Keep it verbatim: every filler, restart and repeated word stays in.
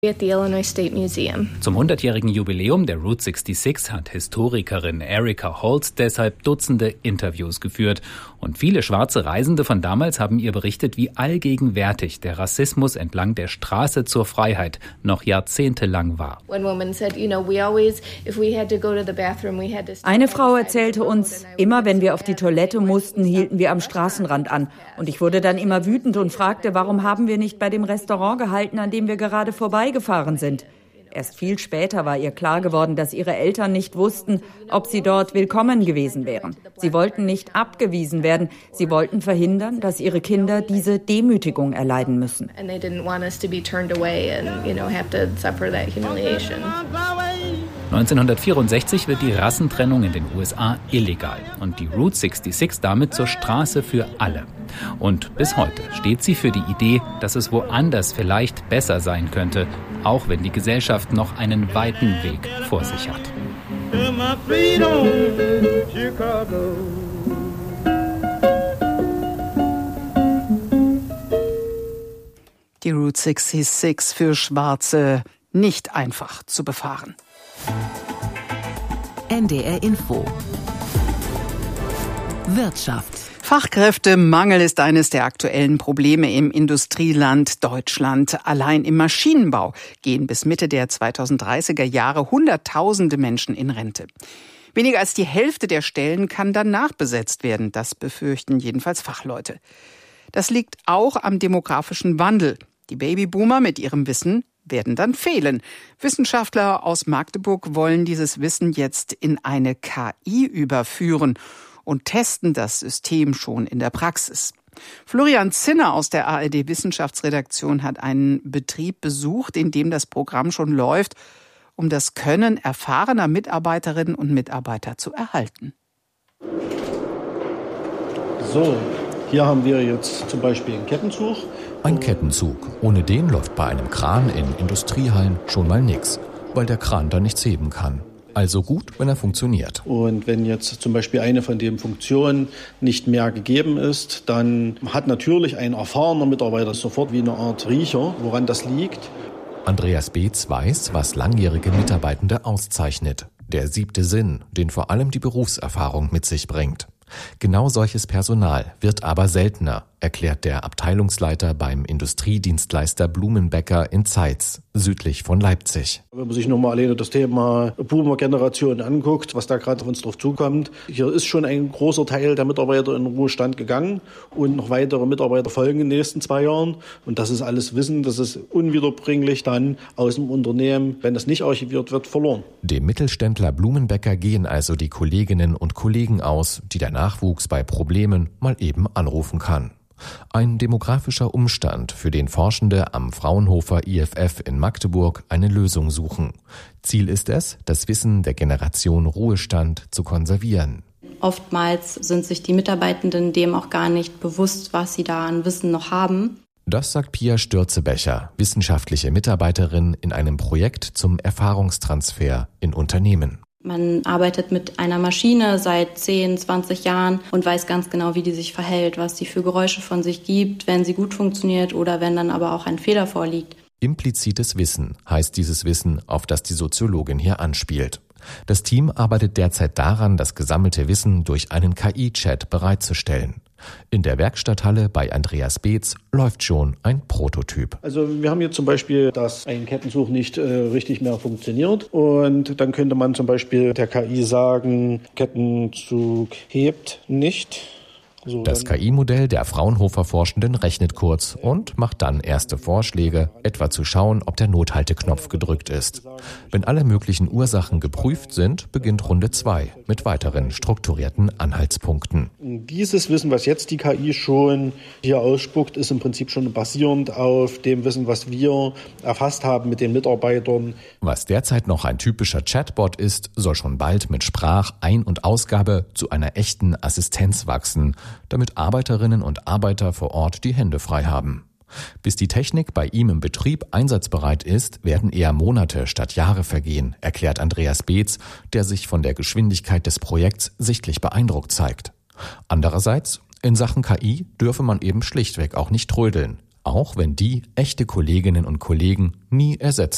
At the Illinois State Museum. Zum hundertjährigen Jubiläum der Route sechsundsechzig hat Historikerin Erika Holtz deshalb Dutzende Interviews geführt. Und viele schwarze Reisende von damals haben ihr berichtet, wie allgegenwärtig der Rassismus entlang der Straße zur Freiheit noch jahrzehntelang war. Eine Frau erzählte uns, immer wenn wir auf die Toilette mussten, hielten wir am Straßenrand an. Und ich wurde dann immer wütend und fragte, warum haben wir nicht bei dem Restaurant gehalten, an dem wir gerade vorbeigefahren sind. Erst viel später war ihr klar geworden, dass ihre Eltern nicht wussten, ob sie dort willkommen gewesen wären. Sie wollten nicht abgewiesen werden. Sie wollten verhindern, dass ihre Kinder diese Demütigung erleiden müssen. neunzehnhundertvierundsechzig wird die Rassentrennung in den U S A illegal und die Route sechsundsechzig damit zur Straße für alle. Und bis heute steht sie für die Idee, dass es woanders vielleicht besser sein könnte, auch wenn die Gesellschaft noch einen weiten Weg vor sich hat. Die Route sechsundsechzig für Schwarze nicht einfach zu befahren. N D R Info Wirtschaft. Fachkräftemangel ist eines der aktuellen Probleme im Industrieland Deutschland. Allein im Maschinenbau gehen bis Mitte der zweitausenddreißiger Jahre Hunderttausende Menschen in Rente. Weniger als die Hälfte der Stellen kann dann nachbesetzt werden. Das befürchten jedenfalls Fachleute. Das liegt auch am demografischen Wandel. Die Babyboomer mit ihrem Wissen werden dann fehlen. Wissenschaftler aus Magdeburg wollen dieses Wissen jetzt in eine K I überführen und testen das System schon in der Praxis. Florian Zinner aus der A R D-Wissenschaftsredaktion hat einen Betrieb besucht, in dem das Programm schon läuft, um das Können erfahrener Mitarbeiterinnen und Mitarbeiter zu erhalten. So, hier haben wir jetzt zum Beispiel einen Kettenzug. Ein Kettenzug. Ohne den läuft bei einem Kran in Industriehallen schon mal nichts, weil der Kran da nichts heben kann. Also gut, wenn er funktioniert. Und wenn jetzt zum Beispiel eine von den Funktionen nicht mehr gegeben ist, dann hat natürlich ein erfahrener Mitarbeiter sofort wie eine Art Riecher, woran das liegt. Andreas Beetz weiß, was langjährige Mitarbeitende auszeichnet. Der siebte Sinn, den vor allem die Berufserfahrung mit sich bringt. Genau solches Personal wird aber seltener, erklärt der Abteilungsleiter beim Industriedienstleister Blumenbecker in Zeitz, südlich von Leipzig. Wenn man sich nochmal alleine das Thema Boomer-Generation anguckt, was da gerade auf uns drauf zukommt, hier ist schon ein großer Teil der Mitarbeiter in den Ruhestand gegangen und noch weitere Mitarbeiter folgen in den nächsten zwei Jahren. Und das ist alles Wissen, das ist unwiederbringlich dann aus dem Unternehmen, wenn das nicht archiviert wird, verloren. Dem Mittelständler Blumenbecker gehen also die Kolleginnen und Kollegen aus, die der Nachwuchs bei Problemen mal eben anrufen kann. Ein demografischer Umstand, für den Forschende am Fraunhofer I F F in Magdeburg eine Lösung suchen. Ziel ist es, das Wissen der Generation Ruhestand zu konservieren. Oftmals sind sich die Mitarbeitenden dem auch gar nicht bewusst, was sie da an Wissen noch haben. Das sagt Pia Stürzebecher, wissenschaftliche Mitarbeiterin in einem Projekt zum Erfahrungstransfer in Unternehmen. Man arbeitet mit einer Maschine seit zehn, zwanzig Jahren und weiß ganz genau, wie die sich verhält, was sie für Geräusche von sich gibt, wenn sie gut funktioniert oder wenn dann aber auch ein Fehler vorliegt. Implizites Wissen heißt dieses Wissen, auf das die Soziologin hier anspielt. Das Team arbeitet derzeit daran, das gesammelte Wissen durch einen K I-Chat bereitzustellen. In der Werkstatthalle bei Andreas Beetz läuft schon ein Prototyp. Also wir haben hier zum Beispiel, dass ein Kettenzug nicht äh, richtig mehr funktioniert. Und dann könnte man zum Beispiel der K I sagen, Kettenzug hebt nicht. So, das K I-Modell der Fraunhofer Forschenden rechnet kurz und macht dann erste Vorschläge, etwa zu schauen, ob der Nothalteknopf gedrückt ist. Wenn alle möglichen Ursachen geprüft sind, beginnt Runde zwei mit weiteren strukturierten Anhaltspunkten. Dieses Wissen, was jetzt die K I schon hier ausspuckt, ist im Prinzip schon basierend auf dem Wissen, was wir erfasst haben mit den Mitarbeitern. Was derzeit noch ein typischer Chatbot ist, soll schon bald mit Sprach-, Ein- und Ausgabe zu einer echten Assistenz wachsen, damit Arbeiterinnen und Arbeiter vor Ort die Hände frei haben. Bis die Technik bei ihm im Betrieb einsatzbereit ist, werden eher Monate statt Jahre vergehen, erklärt Andreas Beetz, der sich von der Geschwindigkeit des Projekts sichtlich beeindruckt zeigt. Andererseits, in Sachen K I dürfe man eben schlichtweg auch nicht trödeln, auch wenn die echte Kolleginnen und Kollegen nie ersetzen